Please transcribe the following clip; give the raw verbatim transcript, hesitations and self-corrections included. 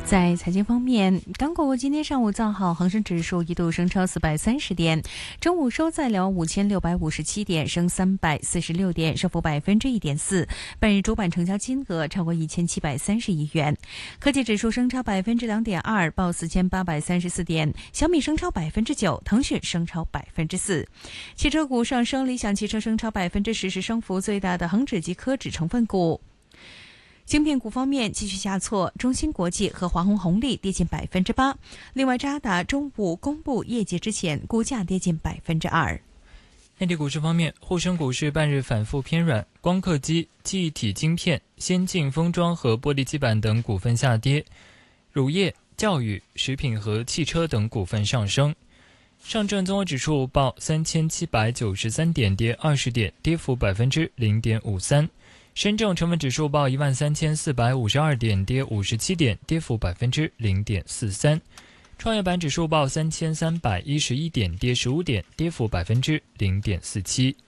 在财经方面，港股今天上午造好，恒生指数一度升超四百三十点，中午收在了五千六百五十七点，升三百四十六点，升幅百分之一点四。本日主板成交金额超过一千七百三十亿元。科技指数升超百分之两点二，报四千八百三十四点。小米升超百分之九，腾讯升超百分之四。汽车股上升，理想汽车升超百分之十，是升幅最大的恒指及科指成分股。芯片股方面继续下挫，中芯国际和华虹红利跌近百分之八。另外，渣打中午公布业绩之前，股价跌近百分之二。 内地股市方面，沪深股市半日反复偏软，光刻机、记忆体晶片、先进封装和玻璃基板等股份下跌，乳业、教育、食品和汽车等股份上升。上证综合指数报三千七百九十三点，跌二十点，跌幅百分之零点五三。深证成分指数报一万三千四百五十二点，跌五十七点，跌幅百分之零点四三。创业板指数报三千三百一十一点，跌十五点，跌幅百分之零点四七。